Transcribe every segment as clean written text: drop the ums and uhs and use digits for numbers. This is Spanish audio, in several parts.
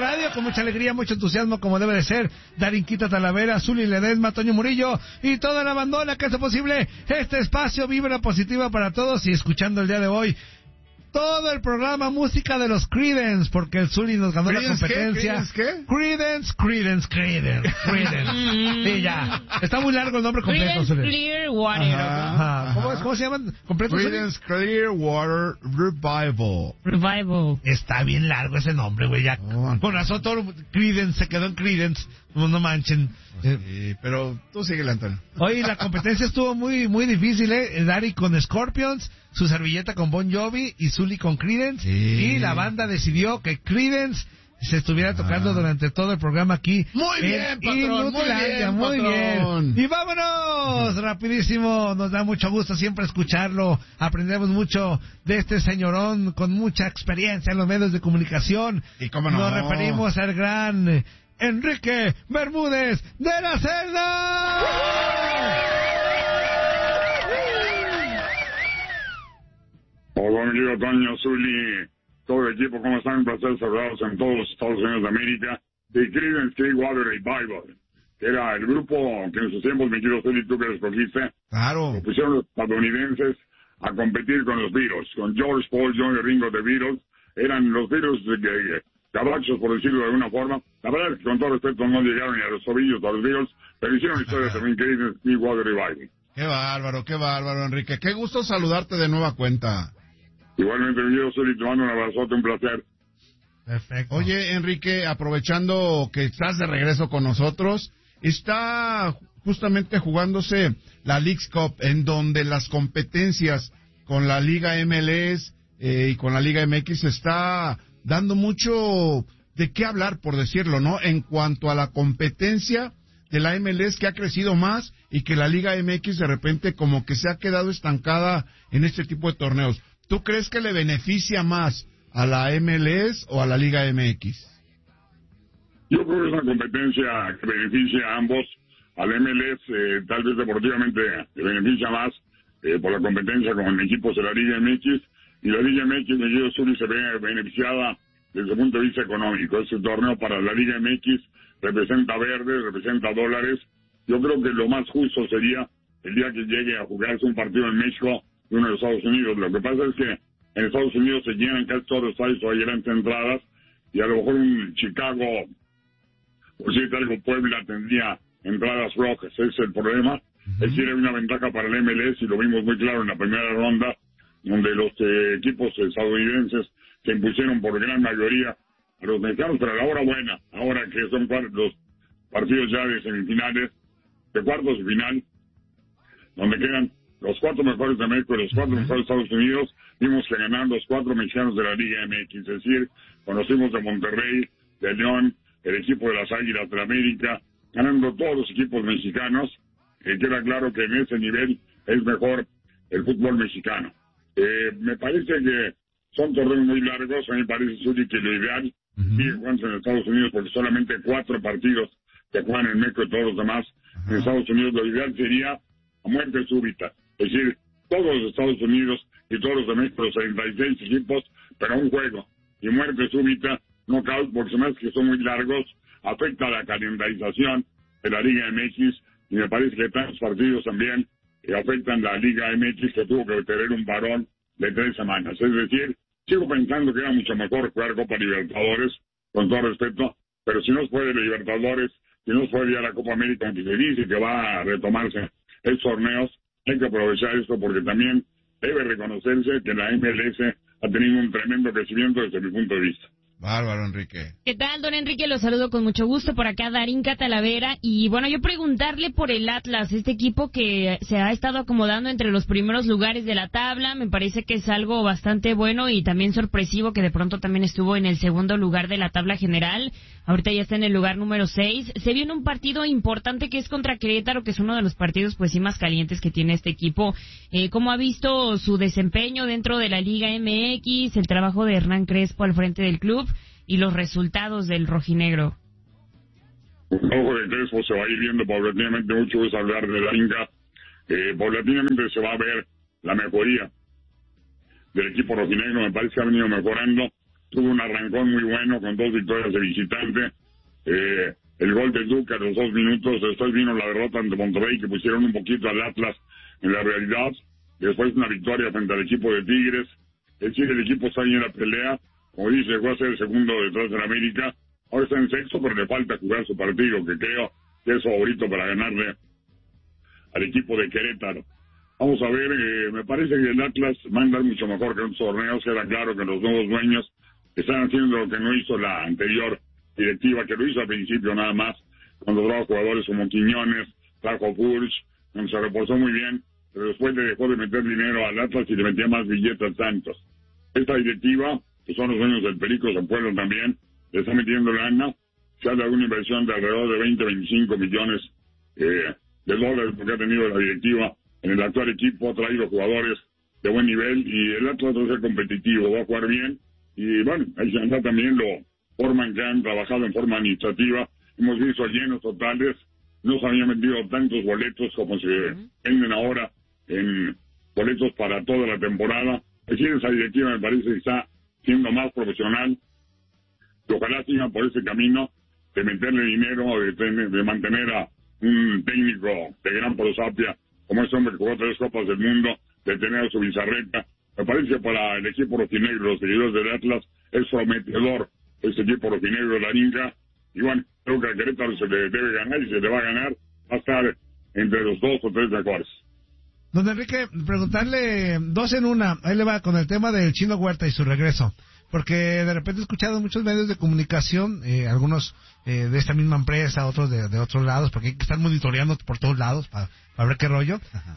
radio, con mucha alegría, mucho entusiasmo, como debe de ser. Darinquita Talavera, Zuli Ledesma, Toño Murillo y toda la bandona que hace posible este espacio Vibra Positiva para todos. Y escuchando el día de hoy todo el programa música de los Creedence, porque el Zuli nos ganó la competencia. ¿Qué? Creedence. Sí, ya. Está muy largo el nombre completo, Creedence Zuli. Clearwater. Ajá. ¿Cómo se llaman completo, Zuli? Creedence Clearwater Revival. Está bien largo ese nombre, güey, ya. Con razón todo Creedence se quedó en Creedence. No manchen. Sí, pero tú sigue, Antonio. Oye, la competencia estuvo muy difícil, Dari con Scorpions, su servilleta con Bon Jovi y Zuli con Creedence. Sí. Y la banda decidió que Creedence se estuviera tocando durante todo el programa aquí. Muy bien, patrón, muy bien. Y vámonos, rapidísimo. Nos da mucho gusto siempre escucharlo. Aprendemos mucho de este señorón con mucha experiencia en los medios de comunicación. ¿Y cómo no? Nos referimos al gran Enrique Bermúdez de la Celda. Hola, mi querido Toño, Zuli, todo el equipo, ¿cómo están? Un placer saludarlos en todos los Estados Unidos de América. De Creedence Clearwater Revival, que era el grupo que en sus tiempos, mi querido Zuli, tú que lo escogiste, Claro. lo pusieron los estadounidenses a competir con los Beatles, con George, Paul, John y Ringo de Beatles. Eran los Beatles cabachos, por decirlo de alguna forma. La verdad es que con todo respeto no llegaron ni a los tobillos a los Beatles, pero hicieron historia también Creedence Clearwater Revival. Qué bárbaro, Enrique. Qué gusto saludarte de nueva cuenta. Igualmente, mi querido Zuli, te mando un abrazote, un placer. Perfecto. Oye, Enrique, aprovechando que estás de regreso con nosotros, está justamente jugándose la Leagues Cup, en donde las competencias con la Liga MLS y con la Liga MX está dando mucho de qué hablar, por decirlo, ¿no? En cuanto a la competencia de la MLS, que ha crecido más, y que la Liga MX de repente como que se ha quedado estancada en este tipo de torneos. ¿Tú crees que le beneficia más a la MLS o a la Liga MX? Yo creo que es una competencia que beneficia a ambos. Al MLS tal vez deportivamente le beneficia más por la competencia con equipos de la Liga MX, y la Liga MX, mi querido Zuli, se ve beneficiada desde el punto de vista económico. Este torneo para la Liga MX representa verdes, representa dólares. Yo creo que lo más justo sería el día que llegue a jugarse un partido en México y uno de los Estados Unidos. Lo que pasa es que en Estados Unidos se llenan casi todos los estadios, hay grandes entradas, y a lo mejor un Chicago, por decirte algo, Puebla tendría entradas rojas. Ese es el problema. Es decir, hay una ventaja para el MLS, y lo vimos muy claro en la primera ronda, donde los equipos estadounidenses se impusieron por gran mayoría a los mexicanos, pero a la hora buena, ahora que son los partidos ya de semifinales, de cuartos de final, donde quedan los 4 mejores de México y los 4 mejores de Estados Unidos, vimos que ganaron los 4 mexicanos de la Liga MX, es decir, conocimos de Monterrey, de León, el equipo de las Águilas de la América, ganando todos los equipos mexicanos. Queda claro que en ese nivel es mejor el fútbol mexicano. Me parece que son torneos muy largos. A mí me parece, Zuli, que lo ideal sigue jugándose en Estados Unidos, porque solamente 4 partidos se juegan en México y todos los demás en Estados Unidos. Lo ideal sería a muerte súbita, es decir, todos los Estados Unidos y todos los de México, los 36 equipos, pero un juego, y muerte súbita, knockout, porque se me hace que son muy largos, afecta a la calendarización de la Liga MX, y me parece que tantos partidos también afectan la Liga MX, que tuvo que tener un parón de 3 semanas. Es decir, sigo pensando que era mucho mejor jugar Copa Libertadores, con todo respeto, pero si no se puede la Libertadores, si no se puede ir a la Copa América, aunque se dice que va a retomarse estos torneos, hay que aprovechar esto, porque también debe reconocerse que la MLS ha tenido un tremendo crecimiento desde mi punto de vista. Bárbaro, Enrique. ¿Qué tal, don Enrique? Lo saludo con mucho gusto. Por acá, Darinka Talavera. Y bueno, yo preguntarle por el Atlas, este equipo que se ha estado acomodando entre los primeros lugares de la tabla. Me parece que es algo bastante bueno y también sorpresivo, que de pronto también estuvo en el segundo lugar de la tabla general. Ahorita ya está en el lugar número 6. Se viene un partido importante que es contra Querétaro, que es uno de los partidos pues sí más calientes que tiene este equipo. ¿Cómo ha visto su desempeño dentro de la Liga MX, el trabajo de Hernán Crespo al frente del club y los resultados del rojinegro? Ojo de Crespo se va a ir viendo paulatinamente. Mucho es hablar de la Inca. Paulatinamente se va a ver la mejoría del equipo rojinegro. Me parece que ha venido mejorando. tuvo un arrancón muy bueno con 2 victorias de visitante. El gol de Duque a los 2 minutos, después vino la derrota ante Monterrey, que pusieron un poquito al Atlas en la realidad. Después una victoria frente al equipo de Tigres. Es decir, el equipo está bien en la pelea. Como dice, llegó a ser el segundo detrás de la América. Ahora está en sexto, pero le falta jugar su partido, que creo que es favorito para ganarle al equipo de Querétaro. Vamos a ver, me parece que el Atlas va a andar mucho mejor que en otros torneos. Queda claro que los nuevos dueños están haciendo lo que no hizo la anterior directiva, que lo hizo al principio nada más, cuando trajo jugadores como Quiñones, trajo Purch, se reposó muy bien, pero después le dejó de meter dinero al Atlas y le metía más billetes al Santos. Esta directiva, que son los dueños del Perico, San Pueblo también, le está metiendo lana. Se habla de una inversión de alrededor de 20-25 millones de dólares, porque ha tenido la directiva en el actual equipo, ha traído jugadores de buen nivel, y el Atlas va a ser competitivo, va a jugar bien, y bueno, ahí se anda también lo forman que han trabajado en forma administrativa. Hemos visto llenos totales, no se habían vendido tantos boletos como se venden ahora en boletos para toda la temporada. Es decir, esa directiva me parece que está siendo más profesional, y ojalá sigan por ese camino de meterle dinero, de mantener a un técnico de gran prosapia como ese hombre que jugó 3 Copas del Mundo, de tener a su Bizarreta. Me parece que para el equipo rojinegro, los seguidores del Atlas, es prometedor este equipo rojinegro de la Inca. Y bueno, creo que a Querétaro se le debe ganar, y se le va a ganar. Va a estar entre los 2 o 3 mejores. Don Enrique, preguntarle 2 en 1, ahí le va con el tema del Chino Huerta y su regreso. Porque de repente he escuchado muchos medios de comunicación, algunos de esta misma empresa, otros de otros lados, porque hay que estar monitoreando por todos lados para ver qué rollo.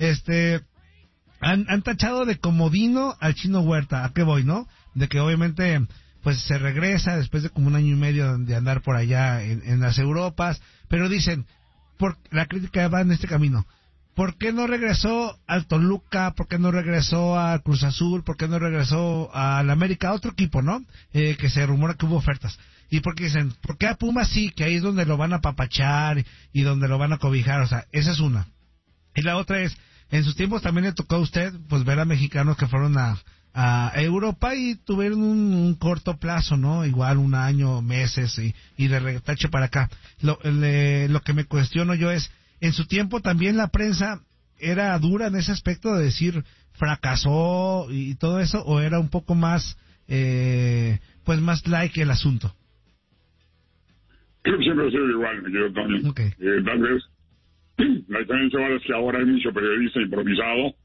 Han tachado de comodino al Chino Huerta. ¿A qué voy, no? De que obviamente pues se regresa después de como 1 año y medio de andar por allá en las Europas, pero dicen, la crítica va en este camino. ¿Por qué no regresó al Toluca? ¿Por qué no regresó a Cruz Azul? ¿Por qué no regresó al América? Otro equipo, ¿no? Que se rumora que hubo ofertas. Y porque dicen, ¿por qué a Pumas sí? Que ahí es donde lo van a apapachar y donde lo van a cobijar. O sea, esa es una. Y la otra es, en sus tiempos también le tocó a usted pues ver a mexicanos que fueron a Europa y tuvieron un corto plazo, ¿no? Igual 1 año, meses y de retache para acá. Lo que me cuestiono yo es, en su tiempo también la prensa era dura en ese aspecto de decir fracasó y todo eso, o era un poco más pues más like el asunto. Creo que siempre ha sido igual, me querido Tony. Okay. Tal vez la diferencia ahora es que ahora hay mucho periodista improvisado.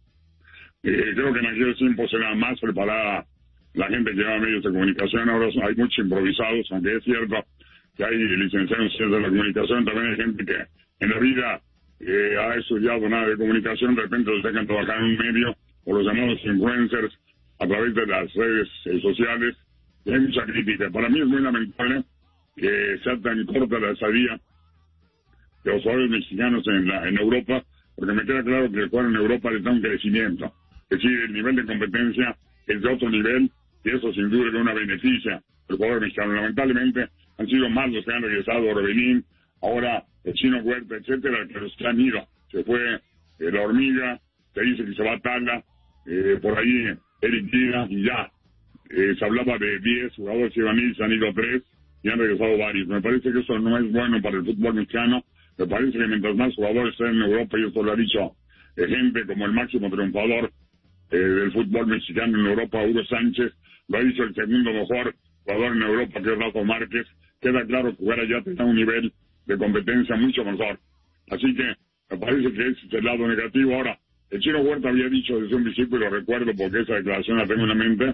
Creo que en aquellos tiempos era más preparada la gente que lleva medios de comunicación. Ahora hay muchos improvisados, aunque es cierto que hay licenciados en ciencias de la comunicación. También hay gente que en la vida ha estudiado nada de comunicación, de repente los dejan trabajar en un medio, o los llamados influencers a través de las redes sociales, y hay mucha crítica. Para mí es muy lamentable que sea tan corta la estadía de los jugadores mexicanos en Europa, porque me queda claro que el jugador en Europa les da un crecimiento. Es decir, el nivel de competencia es de otro nivel, y eso sin duda que una beneficia al jugador mexicano. Lamentablemente han sido más los que han regresado, Orbelín, ahora el Chino Huerta, etcétera, que los que han ido. Se fue la Hormiga, se dice que se va a Tala, por ahí Eric Liga, y ya. Se hablaba de 10 jugadores que iban a ir, se han ido 3 y han regresado varios. Me parece que eso no es bueno para el fútbol mexicano. Me parece que mientras más jugadores estén en Europa, y esto lo ha dicho gente como el máximo triunfador del fútbol mexicano en Europa, Hugo Sánchez, lo ha dicho el segundo mejor jugador en Europa, que es Rafa Márquez. Queda claro que jugar allá te da un nivel de competencia mucho mejor. Así que me parece que ese es el lado negativo. Ahora, el Chino Huerta había dicho desde un principio, y lo recuerdo porque esa declaración la tengo en la mente,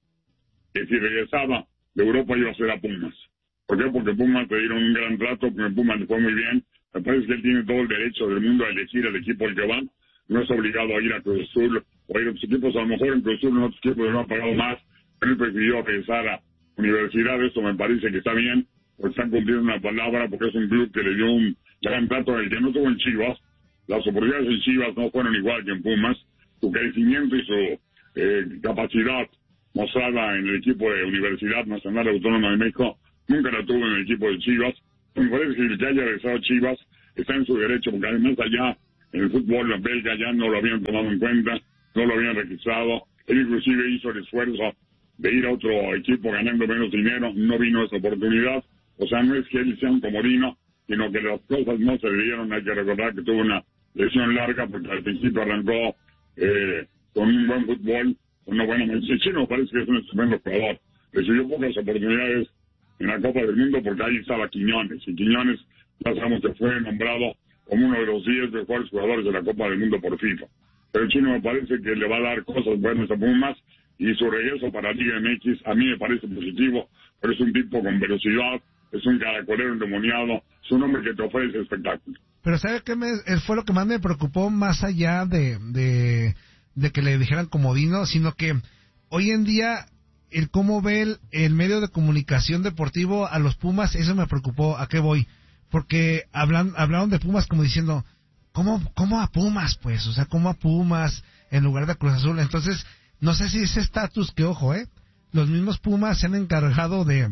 que si regresaba de Europa iba a ser a Pumas. ¿Por qué? Porque Pumas le dieron un gran trato, porque Pumas le fue muy bien. Me parece que él tiene todo el derecho del mundo a elegir el equipo al que va. No es obligado a ir a Cruz Azul o a ir a otros equipos. A lo mejor en Cruz Azul en otros equipos no ha pagado más, pero él prefirió regresar a universidad. Eso me parece que está bien, porque están cumpliendo una palabra, porque es un club que le dio un gran trato al que no tuvo en Chivas. Las oportunidades en Chivas no fueron igual que en Pumas. Su crecimiento y su capacidad mostrada en el equipo de Universidad Nacional Autónoma de México nunca la tuvo en el equipo de Chivas. Me parece que el que haya regresado a Chivas está en su derecho, porque además allá en el fútbol belga ya no lo habían tomado en cuenta, no lo habían registrado. Él inclusive hizo el esfuerzo de ir a otro equipo ganando menos dinero, no vino esa oportunidad. O sea, no es que él sea un comodino, sino que las cosas no se le dieron. Hay que recordar que tuvo una lesión larga porque al principio arrancó con un buen fútbol, con una buena mención. El Chino parece que es un estupendo jugador. Recibió pocas oportunidades en la Copa del Mundo porque ahí estaba Quiñones, y Quiñones ya sabemos que fue nombrado como uno de los 10 mejores jugadores de la Copa del Mundo por FIFA. Pero el Chino me parece que le va a dar cosas buenas a Pumas, y su regreso para Liga MX a mí me parece positivo, pero es un tipo con velocidad, es un caracolero endemoniado, es un hombre que te ofrece espectáculo. Pero ¿sabe qué fue lo que más me preocupó, más allá de que le dijeran comodino, sino que hoy en día el cómo ve el medio de comunicación deportivo a los Pumas? Eso me preocupó. ¿A qué voy? Porque hablaron de Pumas como diciendo, ¿cómo a Pumas, pues? O sea, ¿cómo a Pumas en lugar de Cruz Azul? Entonces, no sé si ese estatus, que ojo, los mismos Pumas se han encargado de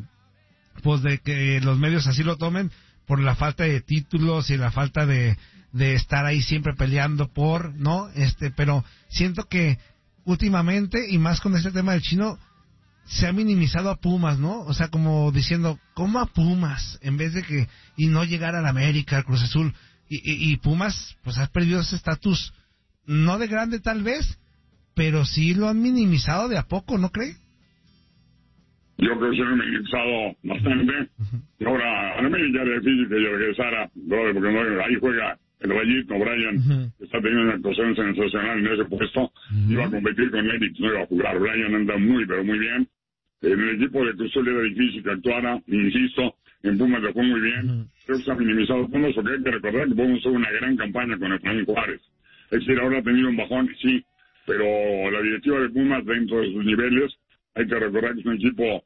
que los medios así lo tomen por la falta de títulos y la falta de estar ahí siempre peleando ¿no? Pero siento que últimamente, y más con este tema del Chino, se ha minimizado a Pumas, ¿no? O sea, como diciendo, ¿cómo a Pumas? En vez de que, y no llegar al América, al Cruz Azul, y Pumas, pues ha perdido ese estatus, no de grande tal vez, pero sí lo han minimizado de a poco, ¿no cree? Yo creo que se han minimizado bastante. Y ahora, a mí ya era difícil que yo regresara, brother, porque ahí juega el Rayito Brian, que está teniendo una actuación sensacional en ese puesto. Iba a competir con Eric, no iba a jugar. Brian anda muy, pero muy bien. En el equipo de Cruz Azul era difícil que actuara, insisto, en Pumas le fue muy bien. Creo que se ha minimizado Pumas, porque hay que recordar que Pumas tuvo una gran campaña con Efraín Juárez. Es decir, ahora ha tenido un bajón, sí, pero la directiva de Pumas, dentro de sus niveles, hay que recordar que es un equipo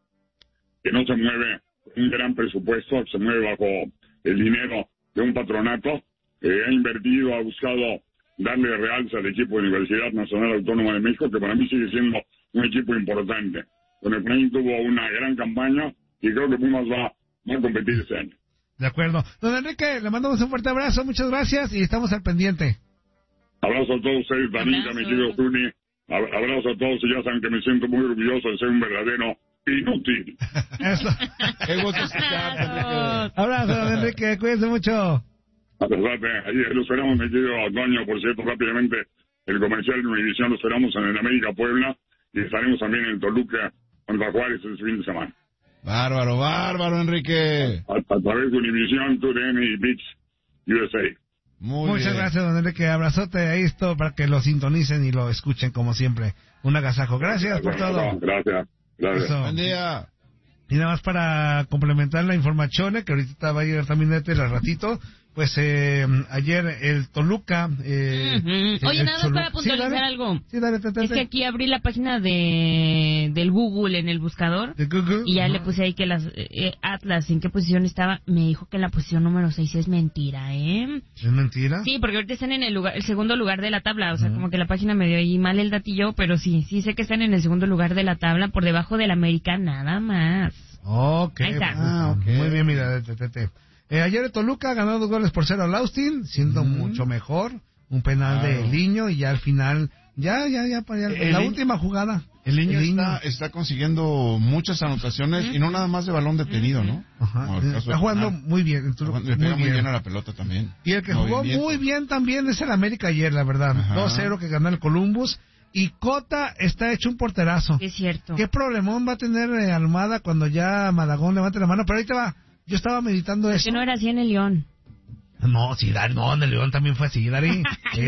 que no se mueve con un gran presupuesto, se mueve bajo el dinero de un patronato, ha invertido, ha buscado darle realce al equipo de Universidad Nacional Autónoma de México, que para mí sigue siendo un equipo importante. Con Efraín tuvo una gran campaña y creo que Pumas va a competir este año. De acuerdo. Don Enrique, le mandamos un fuerte abrazo, muchas gracias y estamos al pendiente. Abrazo a todos ustedes, Danita, mi querido Zuni. Abrazo a todos, y ya saben que me siento muy orgulloso de ser un verdadero inútil. Eso. Qué gusto escucharte, Enrique. Abrazo, don Enrique, cuídense mucho. Ahí lo esperamos, mi querido Antonio, por cierto, rápidamente, el comercial de Univisión lo esperamos en el América Puebla, y estaremos también en Toluca contra Juárez este fin de semana. Bárbaro, Enrique. A través de Univisión, TUDN y ViX USA. Muchas gracias, don Enrique. Abrazote ahí esto para que lo sintonicen y lo escuchen como siempre. Un agasajo. Gracias por todo. Gracias. Buen día. Y nada más para complementar la información, que ahorita va a llegar también al ratito. Pues ayer el Toluca... Oye, nada más para puntualizar algo. Sí, dale. Es que aquí abrí la página del Google en el buscador. ¿De Google? Y ya le puse ahí que las Atlas, ¿en qué posición estaba? Me dijo que en la posición número 6 es mentira, ¿eh? ¿Es mentira? Sí, porque ahorita están en el segundo lugar de la tabla. O sea, como que la página me dio ahí mal el datillo, pero sí sé que están en el segundo lugar de la tabla, por debajo del América, nada más. Ok. Ahí está. Okay. Muy bien, mira, ayer el Toluca ganó 2-0 al Austin, siendo mucho mejor, un penal de Liño, y ya al final, ya la última jugada. El Liño está consiguiendo muchas anotaciones, y no nada más de balón detenido, ¿no? Ajá. Está jugando muy bien. Le pega muy bien a la pelota también. Y el que jugó muy bien también es el América ayer, la verdad. 2-0 que ganó el Columbus. Y Cota está hecho un porterazo. Es cierto. ¿Qué problemón va a tener Almada cuando ya Malagón levante la mano? Pero ahorita va. Yo estaba meditando eso. Que no era así en el León. No, sí, Dari, no, en el León también fue así, Dari. Sí.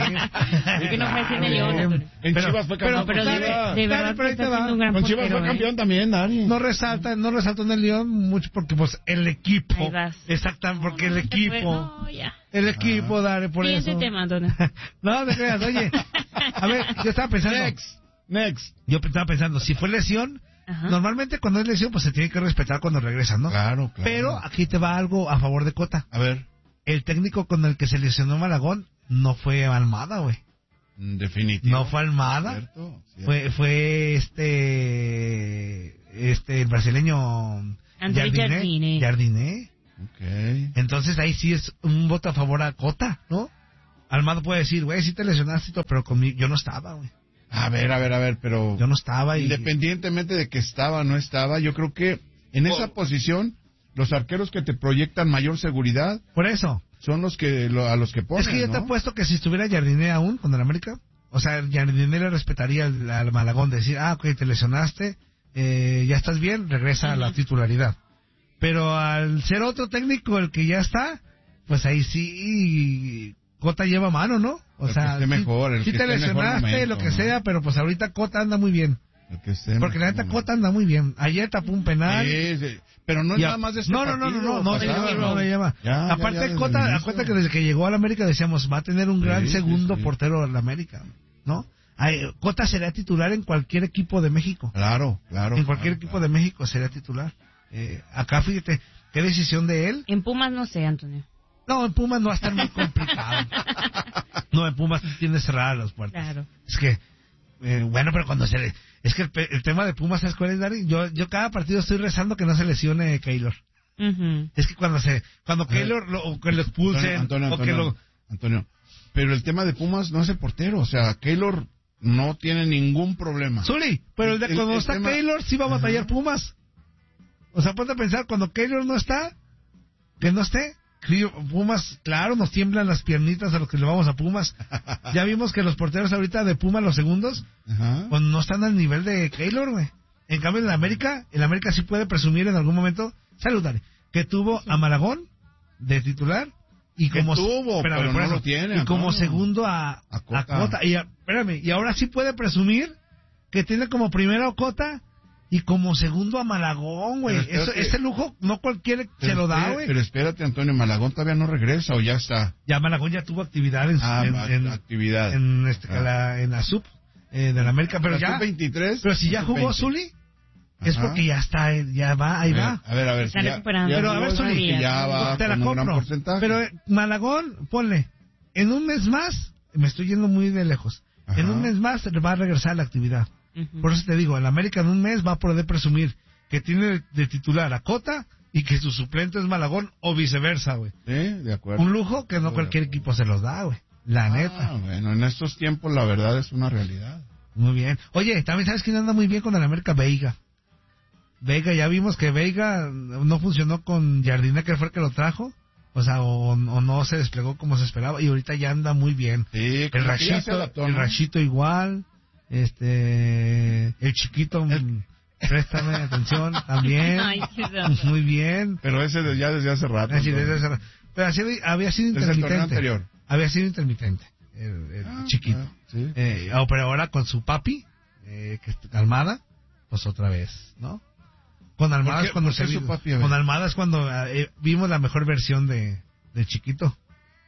Es que no fue así en el León. En Chivas fue campeón. Pero de verdad pero está haciendo un gran con Chivas portero, fue campeón también, Dari. No resaltó en el León mucho porque, pues, el equipo. Ahí vas. Exactamente, porque el equipo. No, ya. El equipo, Dari, por Siguiente eso. tema, Antonio. No, te creas, oye. A ver, yo estaba pensando. Next. Yo estaba pensando, si fue lesión, normalmente cuando es lesión, pues se tiene que respetar cuando regresan, ¿no? Claro. Pero aquí te va algo a favor de Cota. A ver. El técnico con el que se lesionó Malagón no fue Almada, güey. Definitivo. No fue Almada. Cierto. Fue el brasileño André Jardiné. Okay. Entonces ahí sí es un voto a favor a Cota, ¿no? Almada puede decir, güey, sí te lesionaste, pero conmigo yo no estaba, güey. A ver, pero... Yo no estaba. Independientemente de que estaba o no estaba, yo creo que en esa posición, los arqueros que te proyectan mayor seguridad... Por eso. Son los que a los que ponen, Es que yo te ¿no? apuesto que si estuviera Jardiné aún con el América, o sea, Jardiné le respetaría al Malagón, decir, ok, te lesionaste, ya estás bien, regresa a la titularidad. Pero al ser otro técnico el que ya está, pues ahí sí Cota lleva mano, ¿no? O sea, que esté mejor, sí te lesionaste, momento, lo que sea, pero pues ahorita Cota anda muy bien. Porque la neta Cota anda muy bien. Ayer tapó un penal. Sí. Pero no es nada más de este partido. No le lleva. Aparte Cota, acuérdate que desde que llegó a la América decíamos, va a tener un gran segundo portero en la América, ¿no? Cota sería titular en cualquier equipo de México. Claro. En cualquier equipo de México sería titular. Acá fíjate, qué decisión de él. En Pumas no sé, Antonio. No, en Pumas no va a estar muy complicado. No, en Pumas tiene cerradas las puertas. Claro. Es que, bueno, pero cuando es que el tema de Pumas, ¿sabes cuál es, Dari? Yo cada partido estoy rezando que no se lesione Keylor. Es que cuando Keylor que lo expulsen, Antonio, pero el tema de Pumas no es el portero, o sea, Keylor no tiene ningún problema. Zuli, pero cuando está Keylor sí va a batallar Pumas. O sea, ponte a pensar, cuando Keylor no está, que no esté, Pumas, claro, nos tiemblan las piernitas a los que le vamos a Pumas. Ya vimos que los porteros ahorita de Pumas, los segundos, pues no están al nivel de Keylor, güey. En cambio, en el América sí puede presumir en algún momento, saludar, que tuvo a Malagón de titular y como pero no lo tiene, y como segundo a Cota. Y ahora sí puede presumir que tiene como primero a Cota y como segundo a Malagón, güey. Ese lujo no cualquiera se lo da, güey. Pero espérate, Antonio, Malagón todavía no regresa o ya está. Ya Malagón ya tuvo actividad en la sub de la América, pero ya sub-23. Pero si ya jugó Zuli, es porque ya está, ya va, ahí va. A ver, está recuperando. Pero a ver, Zuli, ya va te la con un gran compro. porcentaje. Pero Malagón, ponle, en un mes más, me estoy yendo muy de lejos. En un mes más va a regresar a la actividad. Por eso te digo, el América en un mes va a poder presumir que tiene de titular a Cota y que su suplente es Malagón o viceversa, güey. Sí, de acuerdo. Un lujo que no cualquier equipo se los da, güey. La neta. Bueno, en estos tiempos la verdad es una realidad. Muy bien. Oye, también sabes quién anda muy bien con el América, Veiga. Ya vimos que Veiga no funcionó con Jardiné, que fue el que lo trajo. O sea, o no se desplegó como se esperaba y ahorita ya anda muy bien. Sí, el Rachito igual. El chiquito, préstame atención también. Ay, muy bien. Pero ese ya desde hace rato. Pero así había sido intermitente. Había sido intermitente el chiquito. Sí. Pero ahora con su papi, que Almada, pues otra vez, ¿no? Con Almada es cuando con Almada es cuando vimos la mejor versión de chiquito.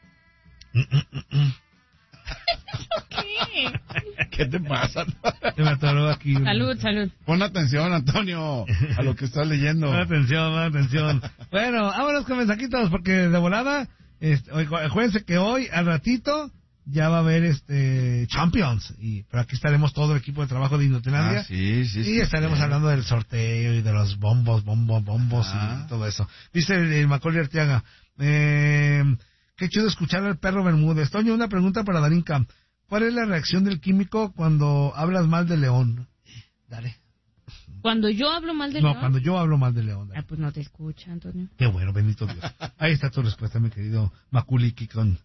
¿Qué? ¿Qué te pasa? Se me atoró aquí. Salud. Pon atención, Antonio, a lo que estás leyendo. Pon atención. Bueno, vámonos con mensajitos, porque de volada, acuérdense que hoy, al ratito, ya va a haber Champions. Pero aquí estaremos todo el equipo de trabajo de Inutilandia. Sí. Y estaremos hablando del sorteo y de los bombos y todo eso. Dice el Macaulay Arteaga, qué chido escuchar al perro Bermúdez. Toño, una pregunta para Darinka. ¿Cuál es la reacción del químico cuando hablas mal de León? Dale. ¿Cuando yo hablo mal de León? No, cuando yo hablo mal de León. Dale. Pues no te escucha, Antonio. Qué bueno, bendito Dios. Ahí está tu respuesta, mi querido Macaulay Culkin.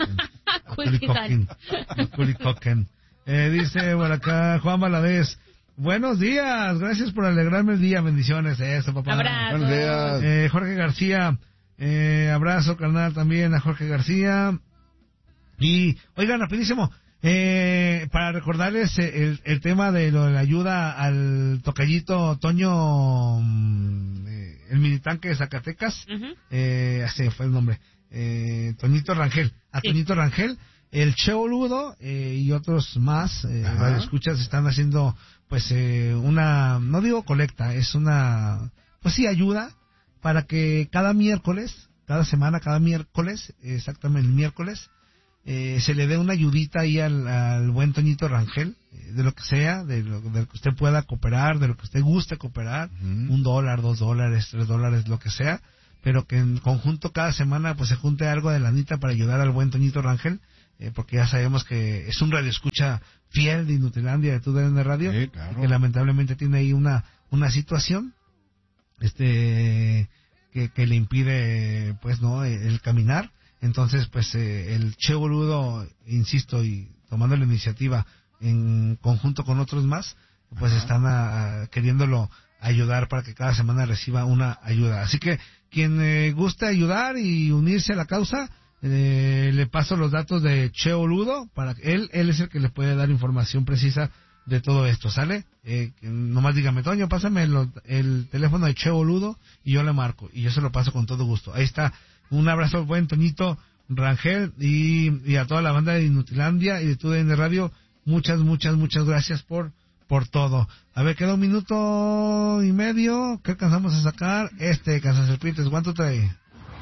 Macaulay Culkin. Dice por acá Juan Valadez. Buenos días, gracias por alegrarme el día. Bendiciones, eso, papá. Abrazo. Buenos días. Jorge García. Abrazo, carnal, también a Jorge García. Y, oigan, rapidísimo, para recordarles el tema de lo de la ayuda al tocallito Toño, el militanque de Zacatecas, así fue el nombre, Toñito Rangel, Toñito Rangel, el Cheo Ludo y otros más, escuchas, están haciendo, pues, no digo colecta, es una, pues sí, ayuda, para que cada miércoles, exactamente el miércoles, se le dé una ayudita ahí al buen Toñito Rangel, de lo que sea, de lo que usted pueda cooperar, de lo que usted guste cooperar, $1, $2, $3, lo que sea, pero que en conjunto cada semana pues se junte algo de lanita para ayudar al buen Toñito Rangel. porque ya sabemos que es un radioescucha fiel de Inutilandia, de TUDN Radio, sí, claro. que lamentablemente tiene ahí una situación que le impide, pues, no, el caminar. Entonces, pues, el Che Boludo, insisto, y tomando la iniciativa en conjunto con otros más, pues están queriéndolo ayudar para que cada semana reciba una ayuda. Así que quien guste ayudar y unirse a la causa, le paso los datos de Che Boludo, para que él es el que le puede dar información precisa de todo esto, ¿sale? Nomás dígame, Toño, pásame el teléfono de Che Boludo y yo le marco, y yo se lo paso con todo gusto. Ahí está. Un abrazo al buen Toñito Rangel y a toda la banda de Inutilandia y de TUDN Radio. Muchas gracias por todo. A ver, queda 1 minuto y medio. ¿Qué alcanzamos a sacar? Cazaserpientes, ¿cuánto trae?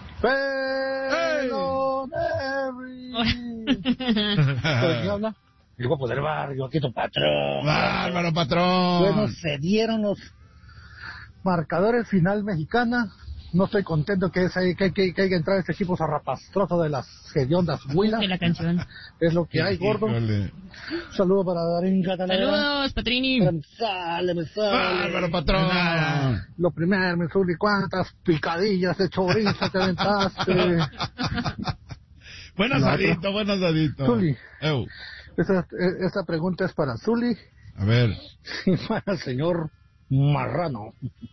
Pero ¿Quién habla? El guapo del barrio, aquí tu patrón. ¡Bárbaro, patrón! Bueno, se dieron los marcadores final mexicana. No estoy contento que haya entrar este equipo zarrapastroso de las hediondas huilas. De la canción. Es lo que hay, gordo. Un saludo para Darín Catalán. Saludos, Patrini. Me sale. ¡Bárbaro, patrón! Lo primero, mi Zuli, ¿cuántas picadillas de chorizo te aventaste? Buenas asadito. Zuli, esta pregunta es para Zuli. A ver. Y para el señor Marrano.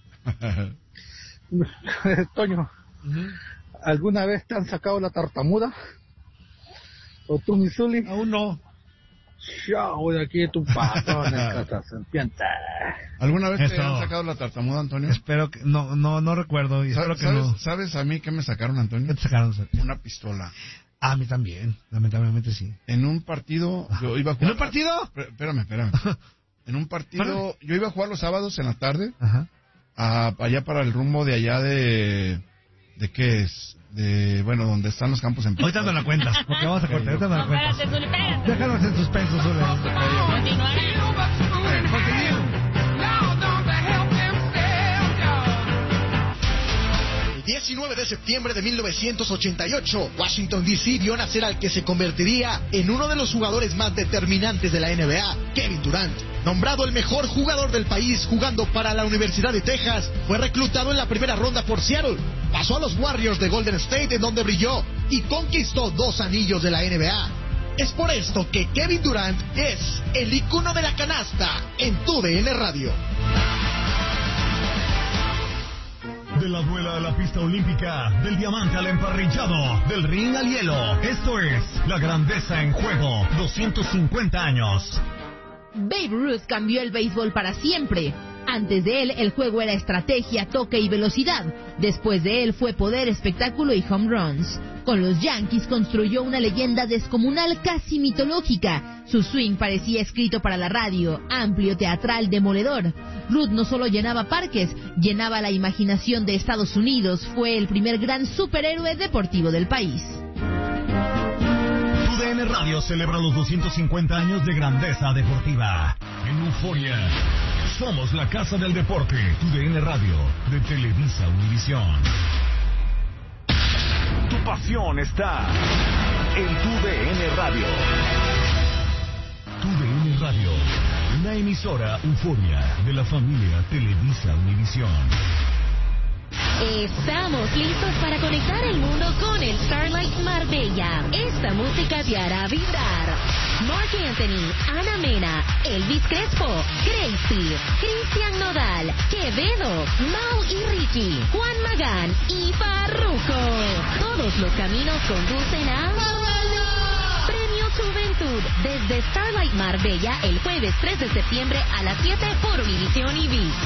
Toño, ¿alguna vez te han sacado la tartamuda? ¿O tú, mi Zuli? Aún no. Chao, de aquí tu patrón, serpiente. ¿Alguna vez te han sacado la tartamuda, Antonio? Espero que no recuerdo, y espero que no. ¿Sabes a mí qué me sacaron, Antonio? ¿Qué te sacaron? Una pistola. A mí también, lamentablemente sí. En un partido, yo iba a jugar... ¿En un partido? Espérame. En un partido, yo iba a jugar los sábados en la tarde. Ajá. Allá para el rumbo de allá ¿de qué es? Bueno, donde están los campos en... Ahorita no la cuentas, porque vamos a cortar, ahorita no la cuentas. Espérate, Zuli, espérate. Déjanos en suspenso, Zuli. Continuará. El 19 de septiembre de 1988, Washington D.C. vio nacer al que se convertiría en uno de los jugadores más determinantes de la NBA, Kevin Durant. Nombrado el mejor jugador del país jugando para la Universidad de Texas, fue reclutado en la primera ronda por Seattle. Pasó a los Warriors de Golden State, en donde brilló y conquistó 2 anillos de la NBA. Es por esto que Kevin Durant es el ícono de la canasta en TUDN Radio. De la duela a la pista olímpica, del diamante al emparrillado, del ring al hielo. Esto es La Grandeza en Juego, 250 años. Babe Ruth cambió el béisbol para siempre. Antes de él, el juego era estrategia, toque y velocidad. Después de él fue poder, espectáculo y home runs. Con los Yankees construyó una leyenda descomunal, casi mitológica. Su swing parecía escrito para la radio, amplio, teatral, demoledor. Ruth no solo llenaba parques, llenaba la imaginación de Estados Unidos. Fue el primer gran superhéroe deportivo del país. TUDN Radio celebra los 250 años de grandeza deportiva. En Euforia, somos la casa del deporte. TUDN Radio, de Televisa Univisión. Tu pasión está en TUDN Radio. TUDN Radio, una emisora Euforia de la familia Televisa Univisión. Estamos listos para conectar el mundo con el Starlight Marbella. Esta música te hará vibrar. Marc Anthony, Ana Mena, Elvis Crespo, Gracie, Cristian Nodal, Quevedo, Mau y Ricky, Juan Magán y Farruko. Todos los caminos conducen a Premio Juventud desde Starlight Marbella el jueves 3 de septiembre a las 7 por Univisión y ViX.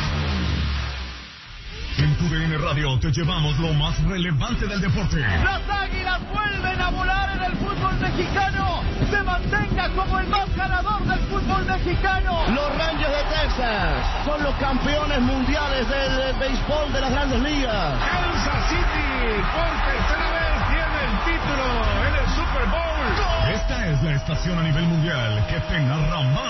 En TUDN Radio te llevamos lo más relevante del deporte. Las Águilas vuelven a volar en el fútbol mexicano. Se mantenga como el más ganador del fútbol mexicano. Los Rangers de Texas son los campeones mundiales del béisbol de las Grandes Ligas. Kansas City por tercera vez tiene el título en el Super Bowl. Esta es la estación a nivel mundial que te narra más